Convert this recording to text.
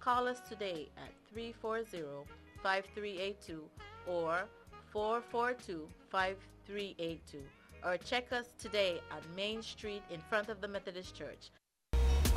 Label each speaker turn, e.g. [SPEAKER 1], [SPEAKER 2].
[SPEAKER 1] Call us today at 340-5382 or 442-5382, or check us today on Main Street in front of the Methodist Church.